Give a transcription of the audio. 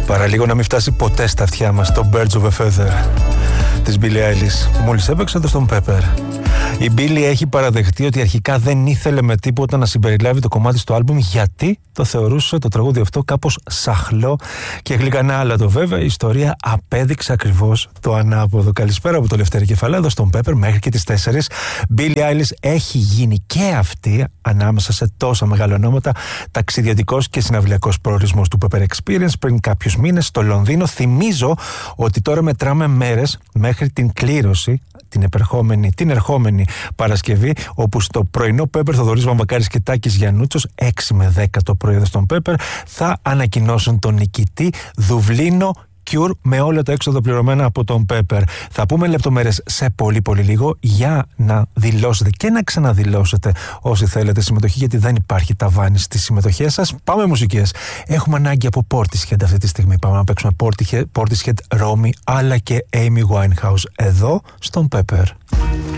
Παραλίγο να μην φτάσει ποτέ στα αυτιά μας το Birds of a Feather της Billie Eilish, που μόλις έπαιξε το στον Pepper. Η Billie έχει παραδεχτεί ότι αρχικά δεν ήθελε με τίποτα να συμπεριλάβει το κομμάτι στο άλμπουμ, γιατί το θεωρούσε το τραγούδι αυτό κάπως σαχλό και γλυκανάλατο. Βέβαια, η ιστορία απέδειξε ακριβώς το ανάποδο. Καλησπέρα από το Λευτέρη Κεφαλάδο στον Pepper μέχρι και τις 4. Billie Eilish έχει γίνει και αυτή, ανάμεσα σε τόσα μεγάλα ονόματα, ταξιδιωτικός και συναυλιακός προορισμός του Pepper Experience πριν κάποιους μήνες στο Λονδίνο. Θυμίζω ότι τώρα μετράμε μέρες μέχρι την κλήρωση, την ερχόμενη Παρασκευή, όπου στο πρωινό Pepper Θοδωρής Βαμβακάρης και Τάκης Γιαννούτσος, 6 με 10 το πρωί εδώ στον Pepper, θα ανακοινώσουν τον νικητή Δουβλίνο Cure, με όλα τα έξοδα πληρωμένα από τον Pepper. Θα πούμε λεπτομέρειες σε πολύ λίγο για να δηλώσετε και να ξαναδηλώσετε όσοι θέλετε συμμετοχή, γιατί δεν υπάρχει ταβάνι στις συμμετοχές σας. Πάμε μουσικές. Έχουμε ανάγκη από Portishead αυτή τη στιγμή. Πάμε να παίξουμε Portishead, Romy αλλά και Amy Winehouse εδώ στον Pepper.